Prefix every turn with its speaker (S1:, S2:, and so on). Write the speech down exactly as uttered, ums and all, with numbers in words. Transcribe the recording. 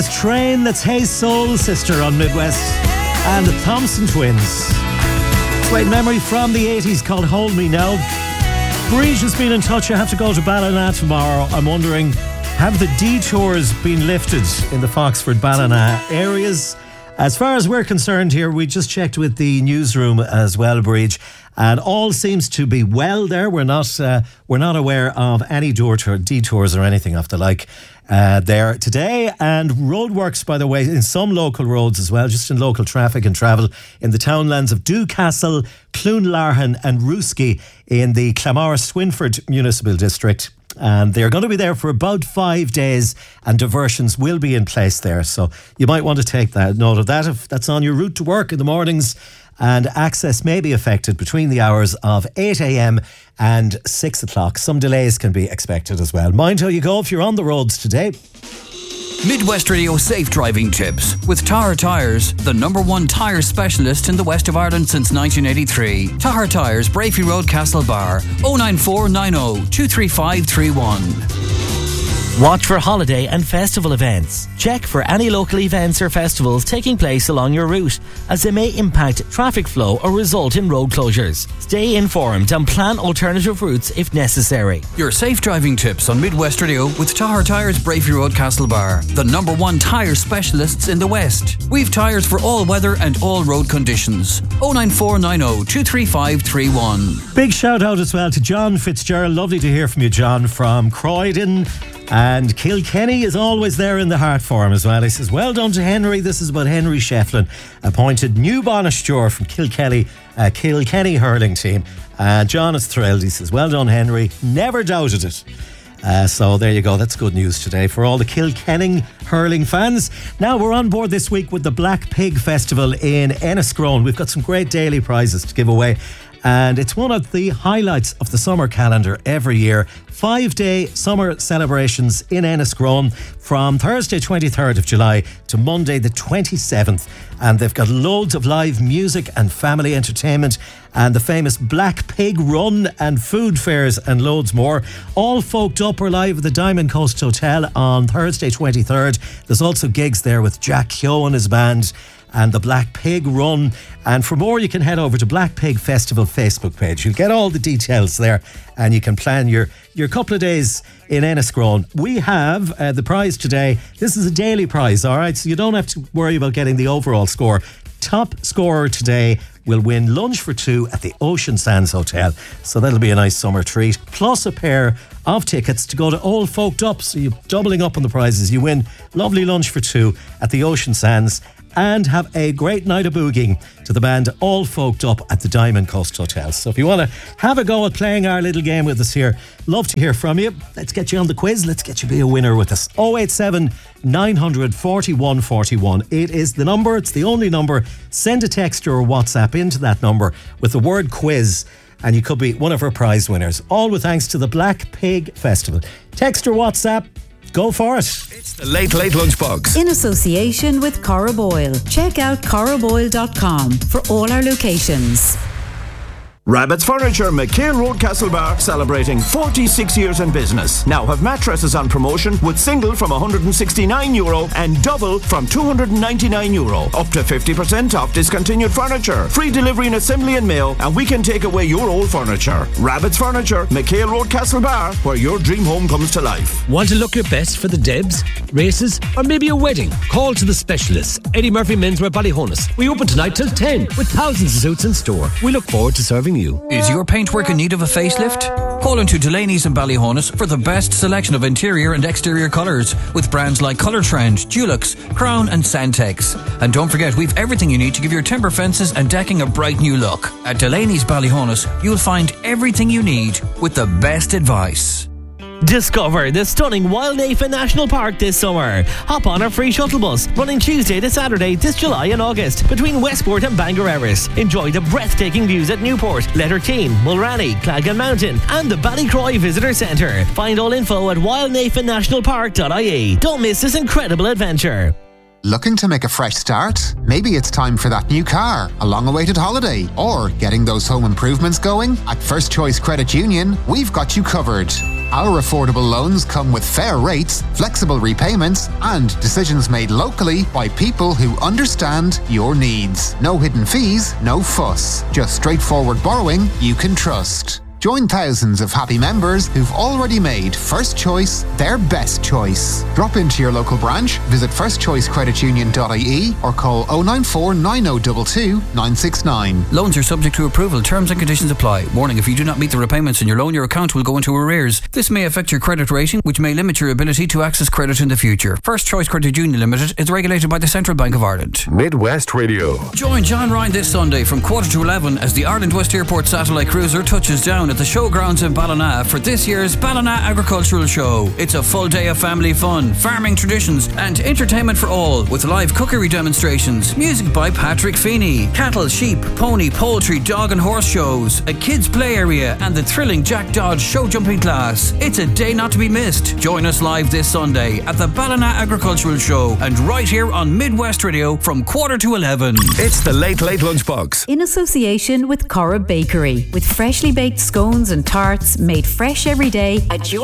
S1: Train, that's Hey Soul Sister on Midwest, and the Thompson Twins. Great memory from the eighties called Hold Me Now. Breege has been in touch. I have to go to Ballina tomorrow. I'm wondering, have the detours been lifted in the Foxford Ballina areas? As far as we're concerned here, we just checked with the newsroom as well, Breege, and all seems to be well there. We're not uh, we're not aware of any detours or anything of the like uh, there today. And roadworks, by the way, in some local roads as well, just in local traffic and travel in the townlands of Dewcastle, Cloonlarhan and Rooski in the Clamara-Swinford Municipal District. And they're going to be there for about five days and diversions will be in place there. So you might want to take that note of that if that's on your route to work in the mornings. And access may be affected between the hours of eight a.m. and six o'clock. Some delays can be expected as well. Mind how you go if you're on the roads today.
S2: Midwest Radio Safe Driving Tips with Tahar Tyres, the number one tyre specialist in the west of Ireland since nineteen eighty-three. Tahar Tyres, Brafey Road, Castlebar, oh nine four nine oh two three five three one.
S3: Watch for holiday and festival events. Check for any local events or festivals taking place along your route, as they may impact traffic flow or result in road closures. Stay informed and plan alternative routes if necessary.
S2: Your safe driving tips on Midwest Radio with Tahar Tyres, Brafey Road, Castlebar, the number one tyre specialists in the West. We've tyres for all weather and all road conditions. oh nine four nine oh two three five three one.
S1: Big shout out as well to John Fitzgerald. Lovely to hear from you, John, from Croydon. And Kilkenny is always there in the heart for him as well. He says, well done to Henry. This is about Henry Shefflin, appointed new Bonasture from Kilkenny, uh, Kilkenny hurling team. And John is thrilled. He says, well done, Henry. Never doubted it. Uh, so there you go. That's good news today for all the Kilkenny hurling fans. Now we're on board this week with the Black Pig Festival in Enniscrone. We've got some great daily prizes to give away. And it's one of the highlights of the summer calendar every year. Five-day summer celebrations in Enniscrone from Thursday twenty-third of July to Monday the twenty-seventh. And they've got loads of live music and family entertainment and the famous Black Pig Run and food fairs and loads more. All Folked Up are live at the Diamond Coast Hotel on Thursday twenty-third. There's also gigs there with Jack Keogh and his band and the Black Pig Run. And for more, you can head over to Black Pig Festival Facebook page. You'll get all the details there and you can plan your, your couple of days in Enniscrone. We have uh, the prize today. This is a daily prize, all right? So you don't have to worry about getting the overall score. Top scorer today will win lunch for two at the Ocean Sands Hotel. So that'll be a nice summer treat. Plus a pair of tickets to go to All Folked Up. So you're doubling up on the prizes. You win lovely lunch for two at the Ocean Sands and have a great night of boogieing to the band All Folked Up at the Diamond Coast Hotel. So if you want to have a go at playing our little game with us here, love to hear from you. Let's get you on the quiz. Let's get you be a winner with us. oh eight seven nine hundred forty-one forty-one. It is the number. It's the only number. Send a text or a WhatsApp into that number with the word quiz and you could be one of our prize winners. All with thanks to the Black Pig Festival. Text or WhatsApp. Go for it.
S4: It's the Late Late Lunchbox.
S5: In association with Cora Boyle. Check out cora boyle dot com for all our locations.
S6: Rabbit's Furniture, McHale Road, Castlebar, celebrating forty-six years in business. Now have mattresses on promotion with single from one hundred sixty-nine euro and double from two hundred ninety-nine euro. Up to fifty percent off discontinued furniture. Free delivery and assembly and mail, and we can take away your old furniture. Rabbit's Furniture, McHale Road, Castlebar, where your dream home comes to life.
S7: Want to look your best for the Debs, races, or maybe a wedding? Call to the specialists. Eddie Murphy Menswear Ballyhonus. We open tonight till ten with thousands of suits in store. We look forward to serving you.
S2: Is your paintwork in need of a facelift? Call into Delaney's and Ballyhonus for the best selection of interior and exterior colours with brands like Colour Trend, Dulux, Crown and Santex. And don't forget, we've everything you need to give your timber fences and decking a bright new look. At Delaney's Ballyhonus, you'll find everything you need with the best advice.
S3: Discover the stunning Wildnafa National Park this summer. Hop on our free shuttle bus running Tuesday to Saturday this July and August between Westport and Bangor Erris. Enjoy the breathtaking views at Newport, Letterteen, Mulranny, Clagan Mountain and the Ballycroy Visitor Centre. Find all info at wildnafa national park dot I E. Don't miss this incredible adventure.
S8: Looking to make a fresh start? Maybe it's time for that new car, a long-awaited holiday, or getting those home improvements going? At First Choice Credit Union, we've got you covered. Our affordable loans come with fair rates, flexible repayments, and decisions made locally by people who understand your needs. No hidden fees, no fuss. Just straightforward borrowing you can trust. Join thousands of happy members who've already made First Choice their best choice. Drop into your local branch, visit first choice credit union dot I E or call oh nine four nine oh two two nine six nine.
S2: Loans are subject to approval. Terms and conditions apply. Warning, if you do not meet the repayments in your loan, your account will go into arrears. This may affect your credit rating, which may limit your ability to access credit in the future. First Choice Credit Union Limited is regulated by the Central Bank of Ireland.
S4: Midwest Radio.
S2: Join John Ryan this Sunday from quarter to eleven as the Ireland West Airport Satellite Cruiser touches down at the showgrounds in Ballina for this year's Ballina Agricultural Show. It's a full day of family fun, farming traditions and entertainment for all, with live cookery demonstrations, music by Patrick Feeney, cattle, sheep, pony, poultry, dog and horse shows, a kids play area and the thrilling Jack Dodge show jumping class. It's a day not to be missed. Join us live this Sunday at the Ballina Agricultural Show and right here on Midwest Radio from quarter to eleven.
S4: It's the Late Late Lunchbox.
S5: In association with Corra Bakery, with freshly baked scones and tarts made fresh every day at your